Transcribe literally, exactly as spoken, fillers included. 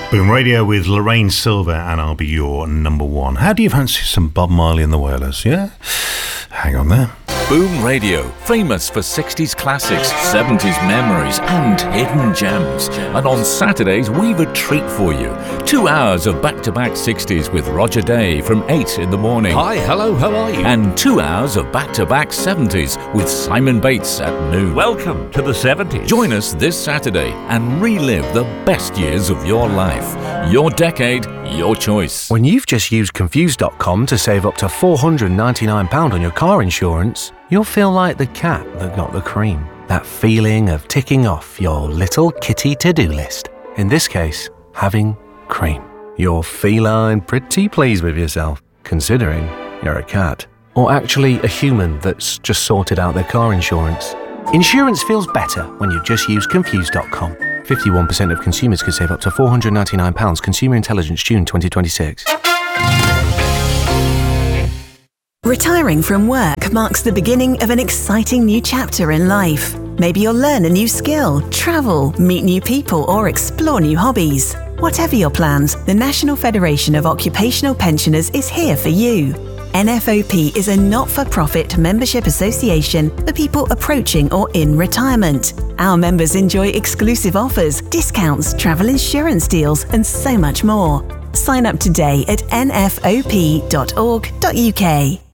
Boom Radio with Lorraine Silver, and I'll be your number one. How do you fancy some Bob Marley and the Wailers, yeah? Hang on there. Boom Radio, famous for sixties classics, seventies memories and hidden gems. And on Saturdays, we've a treat for you. Two hours of back-to-back sixties with Roger Day from eight in the morning. Hi, hello, how are you? And two hours of back-to-back seventies with Simon Bates at noon. Welcome to the seventies. Join us this Saturday and relive the best years of your life. Your decade, your choice. When you've just used Confused dot com to save up to four hundred ninety-nine pounds on your car insurance, you'll feel like the cat that got the cream. That feeling of ticking off your little kitty to-do list. In this case, having cream. You're feline pretty pleased with yourself, considering you're a cat. Or actually a human that's just sorted out their car insurance. Insurance feels better when you just use Confused dot com. fifty-one percent of consumers could save up to four hundred ninety-nine pounds. Consumer Intelligence, June twenty twenty-six. Retiring from work marks the beginning of an exciting new chapter in life. Maybe you'll learn a new skill, travel, meet new people, or explore new hobbies. Whatever your plans, the National Federation of Occupational Pensioners is here for you. N F O P is a not-for-profit membership association for people approaching or in retirement. Our members enjoy exclusive offers, discounts, travel insurance deals, and so much more. Sign up today at n f o p dot org dot u k.